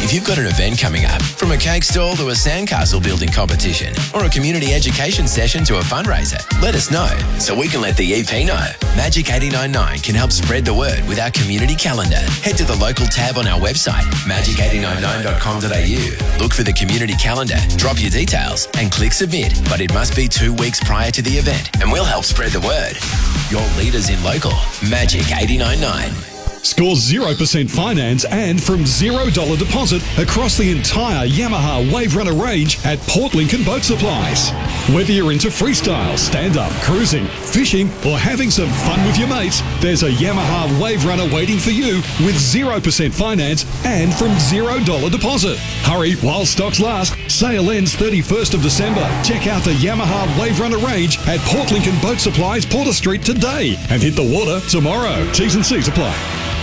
If you've got an event coming up, from a cake stall to a sandcastle building competition or a community education session to a fundraiser, let us know so we can let the EP know. Magic 89.9 can help spread the word with our community calendar. Head to the local tab on our website, magic899.com.au. Look for the community calendar, drop your details and click submit. But it must be 2 weeks prior to the event and we'll help spread the word. Your leaders in local, Magic 89.9. Score 0% finance and from $0 deposit across the entire Yamaha Wave Runner range at Port Lincoln Boat Supplies. Whether you're into freestyle, stand-up, cruising, fishing or having some fun with your mates, there's a Yamaha Wave Runner waiting for you with 0% finance and from $0 deposit. Hurry while stocks last. Sale ends 31st of December. Check out the Yamaha Wave Runner range at Port Lincoln Boat Supplies, Porter Street today and hit the water tomorrow. T's and C's apply.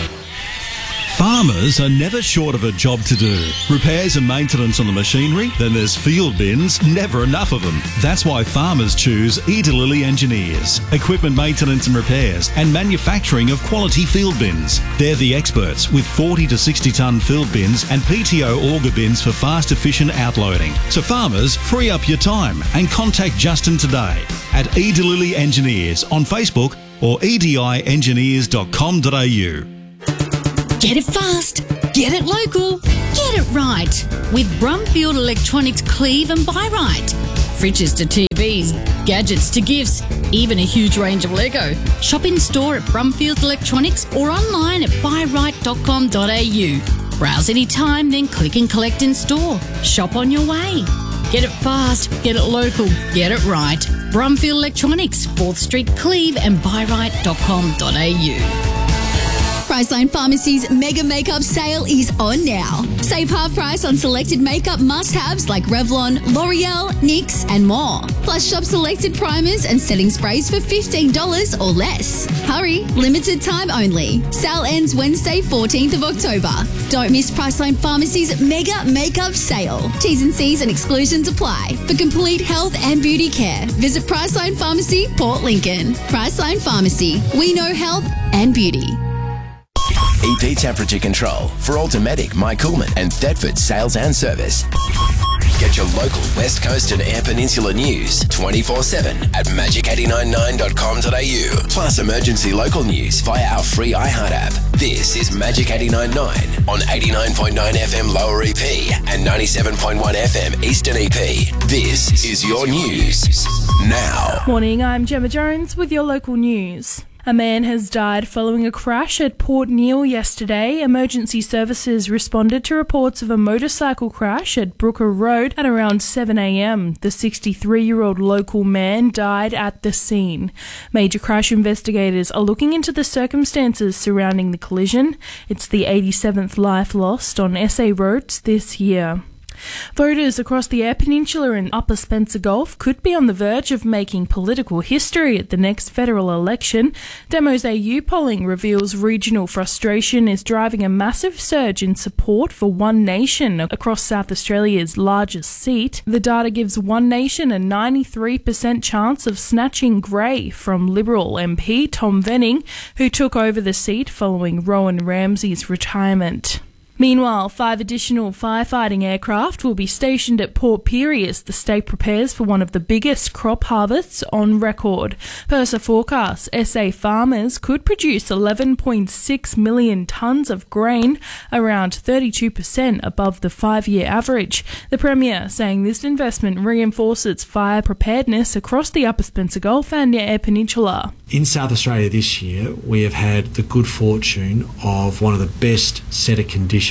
Farmers are never short of a job to do. Repairs and maintenance on the machinery, then there's field bins, never enough of them. That's why farmers choose Edalili Engineers. Equipment maintenance and repairs and manufacturing of quality field bins. They're the experts with 40 to 60 tonne field bins and PTO auger bins for fast, efficient outloading. So farmers, free up your time and contact Justin today at Edalili Engineers on Facebook or ediengineers.com.au. Get it fast, get it local, get it right with Brumfield Electronics Cleave and Buy Right. Fridges to TVs, gadgets to gifts, even a huge range of Lego. Shop in store at Brumfield Electronics or online at buyright.com.au. Browse anytime, then click and collect in store. Shop on your way. Get it fast, get it local, get it right. Brumfield Electronics, 4th Street, Cleave and buyright.com.au. Priceline Pharmacy's Mega Makeup Sale is on now. Save half price on selected makeup must-haves like Revlon, L'Oreal, NYX and more. Plus shop selected primers and setting sprays for $15 or less. Hurry, limited time only. Sale ends Wednesday 14th of October. Don't miss Priceline Pharmacy's Mega Makeup Sale. T's and C's and exclusions apply. For complete health and beauty care, visit Priceline Pharmacy, Port Lincoln. Priceline Pharmacy. We know health and beauty. EP temperature control for Automatic, Mike Coolman and Thetford sales and service. Get your local West Coast and Eyre Peninsula news 24/7 at magic899.com.au. Plus emergency local news via our free iHeart app. This is Magic 89.9 on 89.9 FM Lower EP and 97.1 FM Eastern EP. This is your news now. Morning, I'm Gemma Jones with your local news. A man has died following a crash at Port Neal yesterday. Emergency services responded to reports of a motorcycle crash at Brooker Road at around 7 a.m. The 63-year-old local man died at the scene. Major crash investigators are looking into the circumstances surrounding the collision. It's the 87th life lost on SA roads this year. Voters across the Eyre Peninsula and Upper Spencer Gulf could be on the verge of making political history at the next federal election. Demos AU polling reveals regional frustration is driving a massive surge in support for One Nation across South Australia's largest seat. The data gives One Nation a 93% chance of snatching grey from Liberal MP Tom Venning, who took over the seat following Rowan Ramsey's retirement. Meanwhile, 5 additional firefighting aircraft will be stationed at Port Pirie as the state prepares for one of the biggest crop harvests on record. PIRSA forecasts SA farmers could produce 11.6 million tonnes of grain, around 32% above the 5-year average. The Premier saying this investment reinforces fire preparedness across the Upper Spencer Gulf and the Eyre Peninsula. In South Australia this year, we have had the good fortune of one of the best set of conditions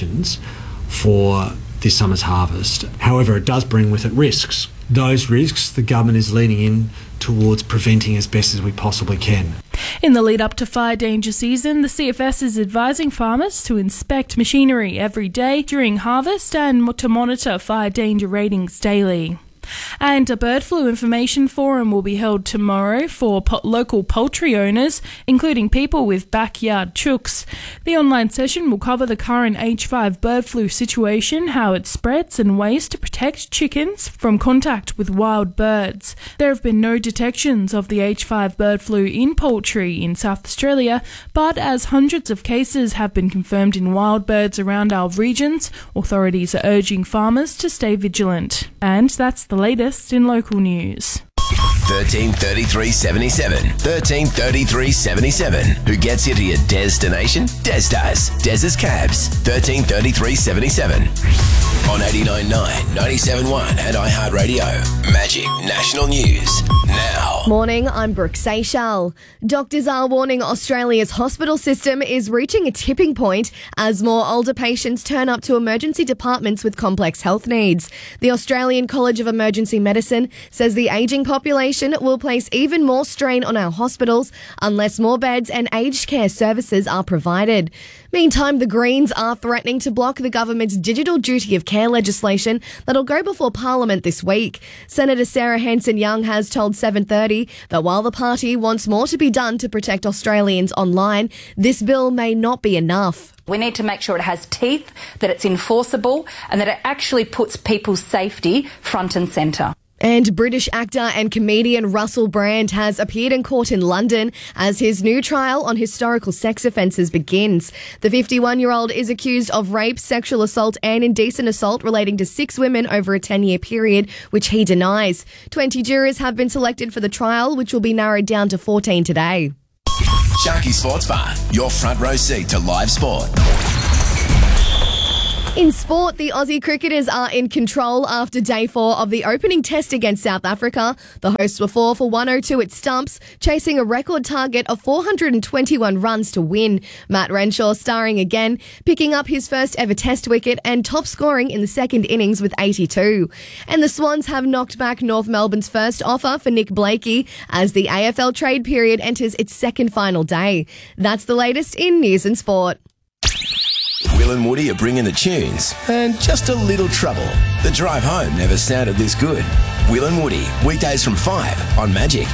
for this summer's harvest. However, it does bring with it risks. Those risks the government is leaning in towards preventing as best as we possibly can. In the lead up to fire danger season, the CFS is advising farmers to inspect machinery every day during harvest and to monitor fire danger ratings daily. And a bird flu information forum will be held tomorrow for local poultry owners, including people with backyard chooks. The online session will cover the current H5 bird flu situation, how it spreads and ways to protect chickens from contact with wild birds. There have been no detections of the H5 bird flu in poultry in South Australia, but as hundreds of cases have been confirmed in wild birds around our regions, authorities are urging farmers to stay vigilant. And that's the latest in local news. 133377. 133377. Who gets you to your destination? Des does. Des's Cabs. 133377. On 89.9, 97.1 and iHeartRadio. Magic National News. Now. Morning, I'm Brooke Seychelles. Doctors are warning Australia's hospital system is reaching a tipping point as more older patients turn up to emergency departments with complex health needs. The Australian College of Emergency Medicine says the ageing population will place even more strain on our hospitals unless more beds and aged care services are provided. Meantime, the Greens are threatening to block the government's digital duty of care legislation that'll go before Parliament this week. Senator Sarah Hanson-Young has told 7:30 that while the party wants more to be done to protect Australians online, this bill may not be enough. We need to make sure it has teeth, that it's enforceable, and that it actually puts people's safety front and centre. And British actor and comedian Russell Brand has appeared in court in London as his new trial on historical sex offences begins. The 51-year-old is accused of rape, sexual assault and indecent assault relating to 6 women over a 10-year period, which he denies. 20 jurors have been selected for the trial, which will be narrowed down to 14 today. Sharky Sports Bar, your front row seat to live sport. In sport, the Aussie cricketers are in control after day 4 of the opening test against South Africa. The hosts were 4 for 102 at stumps, chasing a record target of 421 runs to win. Matt Renshaw starring again, picking up his first ever test wicket and top scoring in the second innings with 82. And the Swans have knocked back North Melbourne's first offer for Nick Blakey as the AFL trade period enters its second final day. That's the latest in news and sport. Will and Woody are bringing the tunes and just a little trouble. The drive home never sounded this good. Will and Woody, weekdays from 5 on Magic.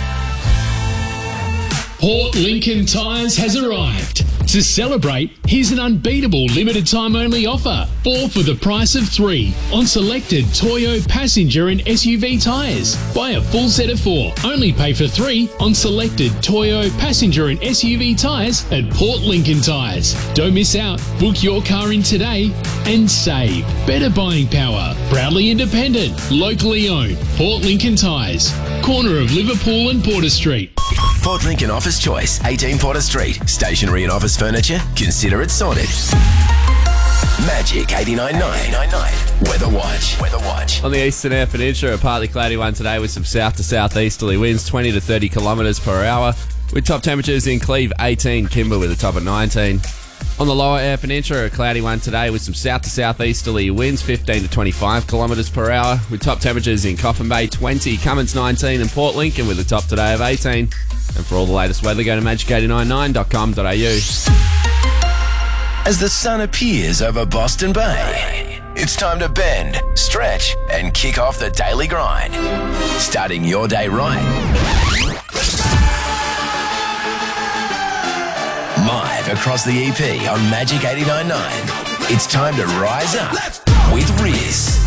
Port Lincoln Tyres has arrived. To celebrate, here's an unbeatable limited time only offer. 4 for the price of 3 on selected Toyo passenger and SUV tyres. Buy a full set of 4, only pay for 3 on selected Toyo passenger and SUV tyres at Port Lincoln Tyres. Don't miss out. Book your car in today and save. Better buying power. Proudly independent. Locally owned. Port Lincoln Tyres. Corner of Liverpool and Porter Street. Port Lincoln Office Choice, 18 Porter Street. Stationery and office furniture? Consider it sorted. Magic 89.9. Weather Watch. On the eastern Eyre Peninsula, a partly cloudy one today with some south to southeasterly winds, 20 to 30 kilometres per hour. With top temperatures in Cleve, 18, Kimber with a top of 19. On the lower Eyre Peninsula, a cloudy one today with some south to southeasterly winds, 15 to 25 kilometres per hour. With top temperatures in Coffin Bay, 20, Cummins 19 and Port Lincoln with a top today of 18. And for all the latest weather, go to magic899.com.au. As the sun appears over Boston Bay, it's time to bend, stretch, and kick off the daily grind. Starting your day right. Live across the EP on Magic 89.9. It's time to rise up with Riz.